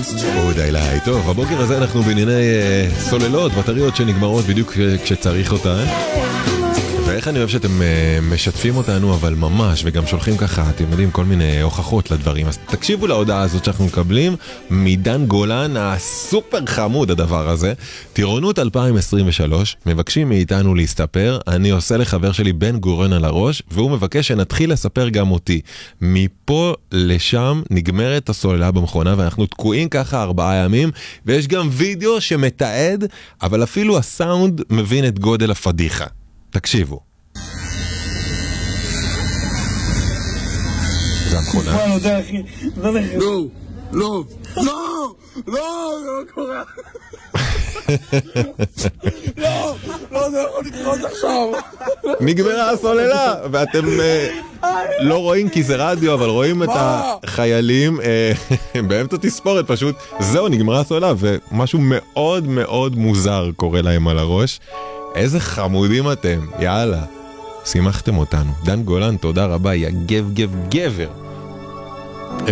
די להי. טוב, הבוקר הזה אנחנו בענייני סוללות, בטריות שנגמרות בדיוק כשצריך אותה. ואיך אני אוהב שאתם משתפים אותנו, אבל ממש, וגם שולחים ככה, אתם יודעים, כל מיני הוכחות לדברים. אז תקשיבו להודעה הזאת שאנחנו מקבלים מדן גולן, הסופר חמוד הדבר הזה. טירונות 2023, מבקשים מאיתנו להסתפר, אני עושה לחבר שלי בן גורן על הראש, והוא מבקש שנתחיל לספר גם אותי. מפה לשם נגמרת הסוללה במכונה, ואנחנו תקועים ככה 4 ימים, ויש גם וידאו שמתעד, אבל אפילו הסאונד מבין את גודל הפדיחה. תקשיבו. זה המכונה. לא קורה. לא, זה יכול לקרות עכשיו. נגמרה הסוללה, ואתם לא רואים כי זה רדיו, אבל רואים את החיילים באמצע תספורת פשוט. זהו, נגמרה הסוללה, ומשהו מאוד מאוד מוזר קורה להם על הראש. איזה חמודים אתם, יאללה, שימחתם אותנו. דן גולן, תודה רבה, יא גבר. 050-2555-101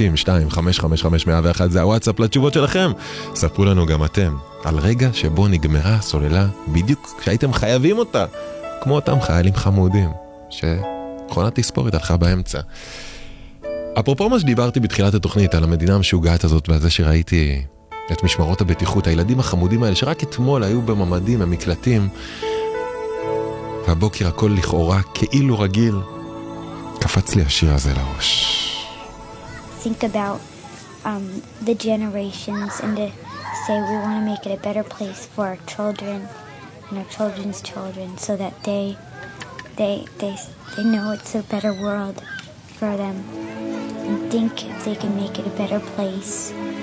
זה הוואטסאפ לתשובות שלכם. ספרו לנו גם אתם על רגע שבו נגמרה הסוללה בדיוק כשהייתם חייבים אותה, כמו אותם חיילים חמודים שמכונת תספורת הלכה באמצע. אפרופו מה שדיברתי בתחילת התוכנית על המדינה המשוגעת הזאת, ועל זה שראיתי את משמרות הבטיחות, הילדים החמודים האלה שרק אתמול היו בממדים, במקלטים, והבוקר הכל לכאורה כאילו רגיל, קפץ לי השיר הזה לראש. Think about the generations and to say we want to make it a better place for our children and our children's children so that they know it's a better world for them and think if they can make it a better place.